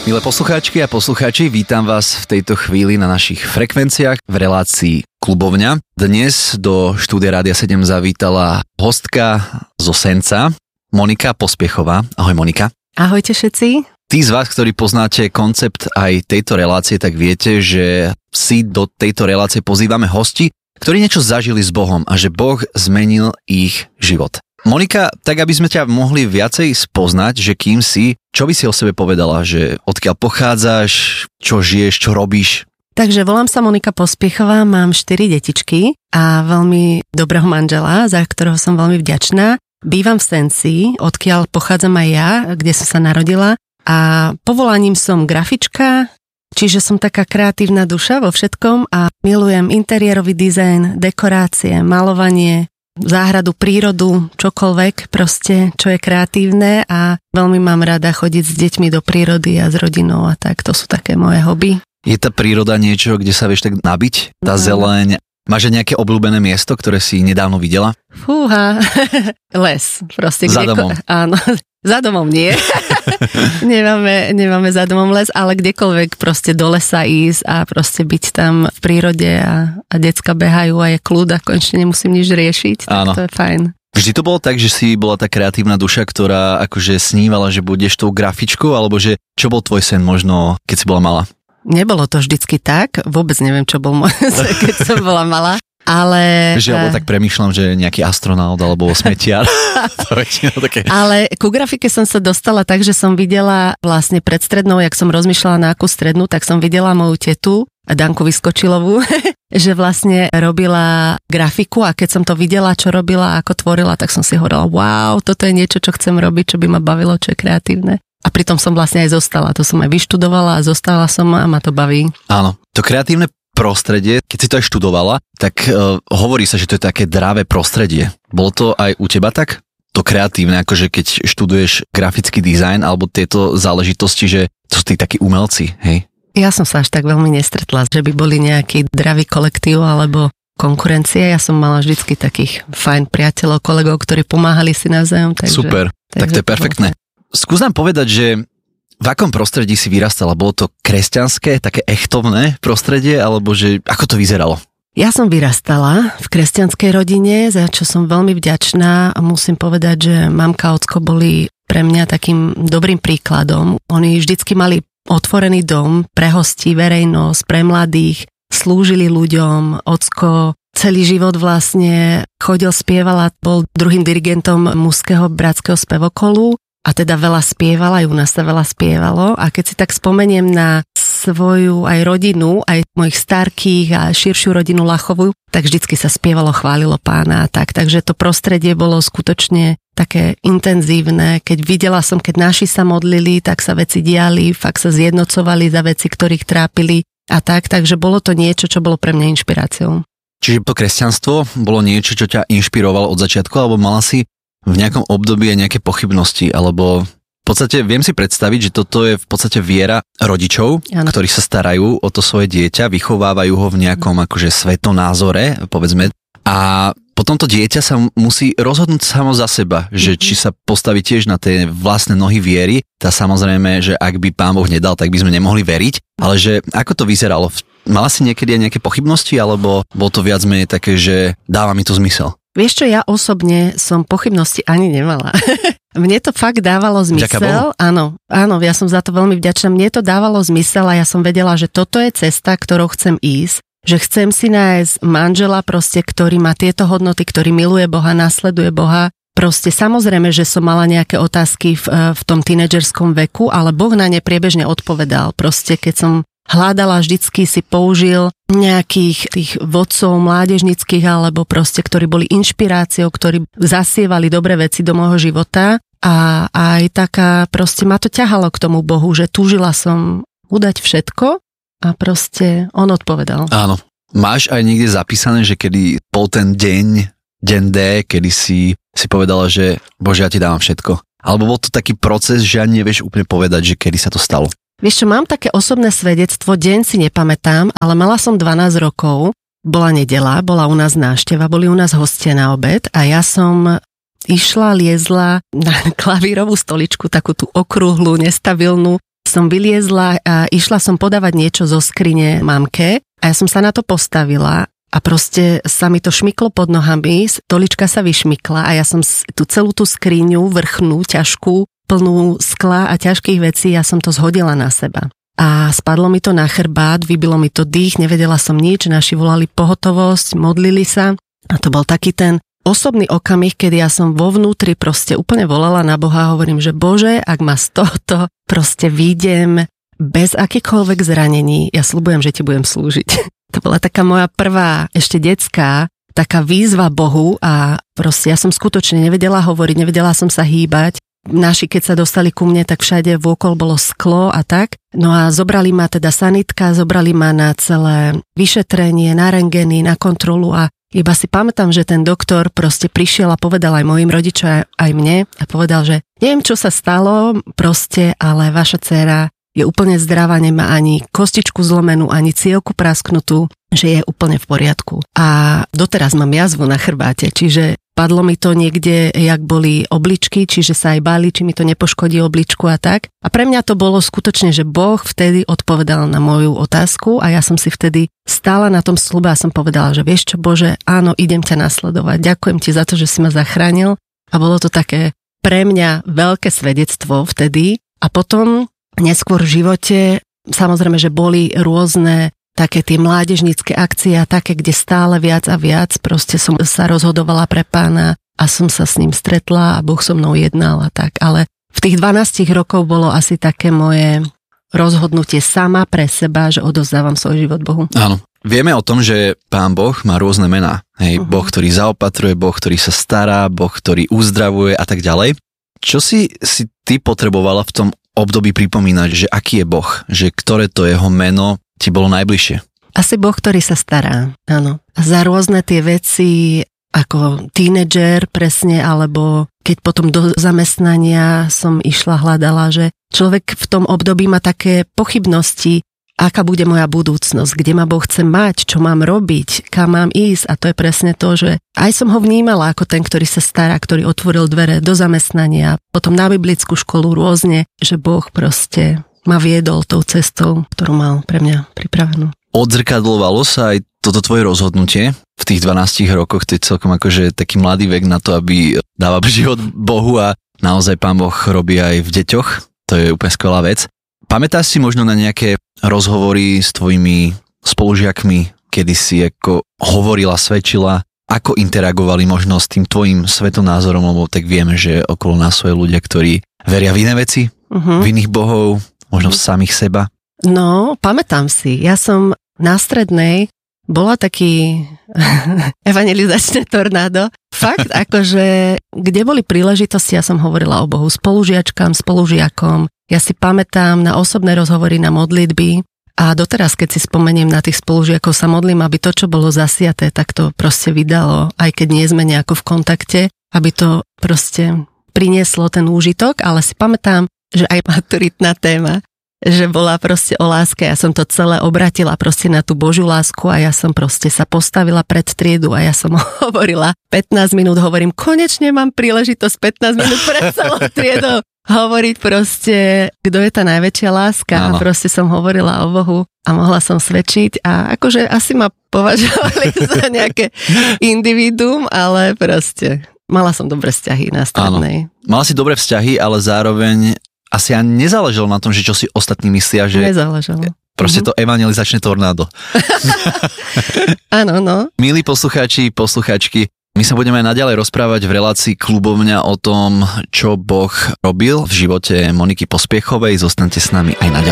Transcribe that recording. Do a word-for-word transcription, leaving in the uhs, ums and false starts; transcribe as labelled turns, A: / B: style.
A: Milé poslucháčky a poslucháči, vítam vás v tejto chvíli na našich frekvenciách v relácii Klubovňa. Dnes do štúdia Rádia sedem zavítala hostka zo Senca, Monika Pospiechová. Ahoj Monika.
B: Ahojte všetci.
A: Tí z vás, ktorí poznáte koncept aj tejto relácie, tak viete, že si do tejto relácie pozývame hosti, ktorí niečo zažili s Bohom a že Boh zmenil ich život. Monika, tak aby sme ťa mohli viacej spoznať, že kým si, čo by si o sebe povedala, že odkiaľ pochádzaš, čo žiješ, čo robíš?
B: Takže volám sa Monika Pospiechová, mám štyri detičky a veľmi dobrého manžela, za ktorého som veľmi vďačná. Bývam v Senci, odkiaľ pochádzam aj ja, kde som sa narodila a povolaním som grafička, čiže som taká kreatívna duša vo všetkom a milujem interiérový dizajn, dekorácie, malovanie, záhradu, prírodu, čokoľvek proste, čo je kreatívne a veľmi mám rada chodiť s deťmi do prírody a s rodinou a tak, to sú také moje hobby.
A: Je tá príroda niečo, kde sa vieš tak nabiť? Tá no. Zeleň? Máš nejaké obľúbené miesto, ktoré si nedávno videla?
B: Fúha, les proste.
A: Za domom?
B: Áno, za domom nie. nemáme, nemáme za domom les, ale kdekoľvek proste do lesa ísť a proste byť tam v prírode a, a decka behajú a je kľud a konečne nemusím nič riešiť, tak Áno. To je fajn.
A: Vždy to bolo tak, že si bola tá kreatívna duša, ktorá akože snívala, že budeš tou grafičkou, alebo že čo bol tvoj sen možno, keď si bola malá?
B: Nebolo to vždycky tak, vôbec neviem, čo bol môj sen, keď som bola malá. Ale...
A: Že alebo tak premýšľam, že nejaký astronaut alebo smetiar. To také...
B: Ale ku grafike som sa dostala tak, že som videla vlastne pred strednou, jak som rozmýšľala na akú strednú, tak som videla moju tetu, Danku Vyskočilovú, že vlastne robila grafiku a keď som to videla, čo robila, ako tvorila, tak som si hovorila, wow, toto je niečo, čo chcem robiť, čo by ma bavilo, čo je kreatívne. A pritom som vlastne aj zostala, to som aj vyštudovala a zostala som a ma to baví.
A: Áno, to kreatívne prostredie, keď si to aj študovala, tak uh, hovorí sa, že to je také dráve prostredie. Bolo to aj u teba tak? To kreatívne, akože keď študuješ grafický dizajn alebo tieto záležitosti, že to sú tí takí umelci, hej?
B: Ja som sa až tak veľmi nestretla, že by boli nejaký dravý kolektív alebo konkurencie. Ja som mala vždycky takých fajn priateľov, kolegov, ktorí pomáhali si navzájom. Takže,
A: Super, takže tak to je perfektné. Skús nám povedať, že v akom prostredí si vyrastala? Bolo to kresťanské, také echtovné prostredie, alebo že ako to vyzeralo?
B: Ja som vyrastala v kresťanskej rodine, za čo som veľmi vďačná a musím povedať, že mamka a ocko boli pre mňa takým dobrým príkladom. Oni vždycky mali otvorený dom pre hostí, verejnosť, pre mladých, slúžili ľuďom. Ocko celý život vlastne chodil, spieval a bol druhým dirigentom mužského bratského spevokolu. A teda veľa spievala, aj u nás sa veľa spievalo. A keď si tak spomeniem na svoju aj rodinu, aj mojich starkých a širšiu rodinu Lachovú, tak vždycky sa spievalo, chválilo Pána a tak. Takže to prostredie bolo skutočne také intenzívne. Keď videla som, keď naši sa modlili, tak sa veci diali, fakt sa zjednocovali za veci, ktorých trápili a tak. Takže bolo to niečo, čo bolo pre mňa inšpiráciou.
A: Čiže to kresťanstvo bolo niečo, čo ťa inšpirovalo od začiatku, alebo mala si v nejakom období aj nejaké pochybnosti, alebo v podstate viem si predstaviť, že toto je v podstate viera rodičov, ano. Ktorí sa starajú o to svoje dieťa, vychovávajú ho v nejakom akože svetonázore, povedzme, a potom to dieťa sa musí rozhodnúť samo za seba, že či sa postaví tiež na tie vlastné nohy viery, tá samozrejme, že ak by Pán Boh nedal, tak by sme nemohli veriť, ale že ako to vyzeralo? Mala si niekedy aj nejaké pochybnosti, alebo bolo to viac menej také, že dáva mi to zmysel?
B: Vieš čo, ja osobne som pochybnosti ani nemala. Mne to fakt dávalo zmysel. Áno, áno, ja som za to veľmi vďačná. Mne to dávalo zmysel a ja som vedela, že toto je cesta, ktorou chcem ísť. Že chcem si nájsť manžela proste, ktorý má tieto hodnoty, ktorý miluje Boha, nasleduje Boha. Proste samozrejme, že som mala nejaké otázky v, v tom tínedžerskom veku, ale Boh na ne priebežne odpovedal. Proste keď som hľadala, vždycky si použil nejakých tých vodcov mládežnických alebo proste, ktorí boli inšpiráciou, ktorí zasievali dobré veci do môjho života a aj taká proste ma to ťahalo k tomu Bohu, že túžila som udať všetko a proste on odpovedal.
A: Áno. Máš aj niekde zapísané, že kedy bol ten deň, deň D, kedy si, si povedala, že Bože, ja ti dávam všetko? Alebo bol to taký proces, že ani nevieš úplne povedať, že kedy sa to stalo?
B: Vieš čo, mám také osobné svedectvo, deň si nepamätám, ale mala som dvanásť rokov, bola nedeľa, bola u nás návšteva, boli u nás hostia na obed a ja som išla, liezla na klavírovú stoličku, takú tú okrúhlu, nestabilnú, som vyliezla a išla som podávať niečo zo skrine mamke a ja som sa na to postavila a proste sa mi to šmyklo pod nohami, stolička sa vyšmykla a ja som tú celú tú skriňu vrchnú, ťažkú, plnú skla a ťažkých vecí, ja som to zhodila na seba. A spadlo mi to na chrbát, vybilo mi to dých, nevedela som nič, naši volali pohotovosť, modlili sa a to bol taký ten osobný okamih, kedy ja som vo vnútri proste úplne volala na Boha a hovorím, že Bože, ak ma z tohto proste výjdem bez akýchkoľvek zranení, ja sľubujem, že ti budem slúžiť. To bola taká moja prvá, ešte detská, taká výzva Bohu a proste ja som skutočne nevedela hovoriť, nevedela som sa hýbať. Naši, keď sa dostali ku mne, tak všade vôkol bolo sklo a tak. No a zobrali ma teda sanitka, zobrali ma na celé vyšetrenie, na rentgeny, na kontrolu a iba si pamätám, že ten doktor proste prišiel a povedal aj mojim rodičom, aj mne a povedal, že neviem, čo sa stalo, proste, ale vaša dcéra je úplne zdravá, nemá ani kostičku zlomenú, ani cievku prasknutú, že je úplne v poriadku. A doteraz mám jazvu na chrbáte, čiže padlo mi to niekde, jak boli obličky, čiže sa aj báli, či mi to nepoškodí obličku a tak. A pre mňa to bolo skutočne, že Boh vtedy odpovedal na moju otázku a ja som si vtedy stála na tom sľube a som povedala, že vieš čo, Bože, áno, idem ťa nasledovať. Ďakujem ti za to, že si ma zachránil. A bolo to také pre mňa veľké svedectvo vtedy. A potom neskôr v živote, samozrejme, že boli rôzne také tie mládežnícke akcie a také, kde stále viac a viac proste som sa rozhodovala pre Pána a som sa s ním stretla a Boh so mnou jednal a tak. Ale v tých dvanástich rokov bolo asi také moje rozhodnutie sama pre seba, že odovzdávam svoj život Bohu.
A: Áno. Vieme o tom, že Pán Boh má rôzne mená. Hej, uh-huh. Boh, ktorý zaopatruje, Boh, ktorý sa stará, Boh, ktorý uzdravuje a tak ďalej. Čo si, si ty potrebovala v tom období pripomínať, že aký je Boh? Že ktoré to jeho meno ti bolo najbližšie?
B: Asi Boh, ktorý sa stará, áno. A za rôzne tie veci, ako tínedžer presne, alebo keď potom do zamestnania som išla, hľadala, že človek v tom období má také pochybnosti, aká bude moja budúcnosť, kde ma Boh chce mať, čo mám robiť, kam mám ísť. A to je presne to, že aj som ho vnímala ako ten, ktorý sa stará, ktorý otvoril dvere do zamestnania, potom na biblickú školu rôzne, že Boh proste ma viedol tou cestou, ktorú mal pre mňa pripravenú.
A: Odzrkadlovalo sa aj toto tvoje rozhodnutie v tých dvanástich rokoch, to je celkom akože taký mladý vek na to, aby dával život Bohu a naozaj Pán Boh robí aj v deťoch, to je úplne skvelá vec. Pamätáš si možno na nejaké rozhovory s tvojimi spolužiakmi, kedy si ako hovorila, svedčila, ako interagovali možno s tým tvojim svetonázorom, lebo tak vieme, že okolo nás sú ľudia, ktorí veria v iné veci, uh-huh. v iných bohov, možno v samých seba?
B: No, pamätám si. Ja som na strednej bola taký evangelizačné tornádo. Fakt, akože, kde boli príležitosti, ja som hovorila o Bohu spolužiačkám, spolužiakom. Ja si pamätám na osobné rozhovory, na modlitby a doteraz, keď si spomeniem na tých spolužiakov, sa modlím, aby to, čo bolo zasiaté, tak to proste vydalo, aj keď nie sme nejako v kontakte, aby to proste prinieslo ten úžitok, ale si pamätám, že aj maturitná téma, že bola proste o láske. Ja som to celé obratila proste na tú Božiu lásku a ja som proste sa postavila pred triedu a ja som hovorila pätnásť minút, hovorím, konečne mám príležitosť pätnásť minút pred celou triedou hovoriť proste, kto je tá najväčšia láska. Áno. A proste som hovorila o Bohu a mohla som svedčiť a akože asi ma považovali za nejaké individuum, ale proste mala som dobré vzťahy na strednej.
A: Áno. Mala si dobré vzťahy, ale zároveň asi ani nezáležalo na tom, že čo si ostatní myslia, že
B: nezáležalo.
A: Proste to evangelizačné tornádo.
B: Áno, no.
A: Milí poslucháči, poslucháčky, my sa budeme aj naďalej rozprávať v relácii Klubovňa o tom, čo Boh robil v živote Moniky Pospiechovej. Zostaňte s nami aj naďalej.